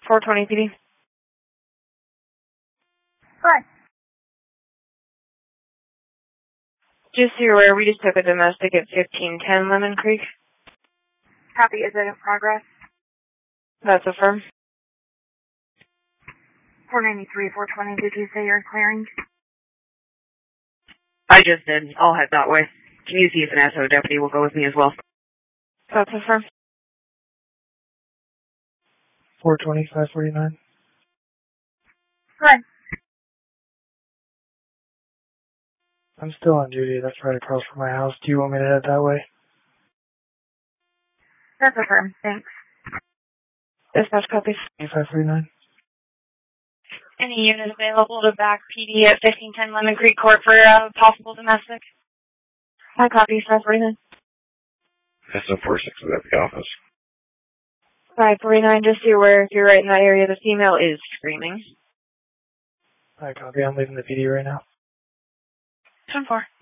420 PD. What? Just so you're aware, we just took a domestic at 1510 Lemon Creek. Copy. Is it in progress? That's affirmed. 493, 420, did you say you're clearing? I just did. I'll head that way. Can you see if an SO deputy will go with me as well? That's affirmed. 420, 549. Good. I'm still on duty. That's right across from my house. Do you want me to head that way? That's affirmed. Thanks. Dispatch copies. 549. Any unit available to back PD at 1510 Lemon Creek Court for possible domestic? I copy 549. SO46 is at the office. 549, just so you're aware, if you're right in that area, the female is screaming. I copy. I'm leaving the PD right now. 10-4.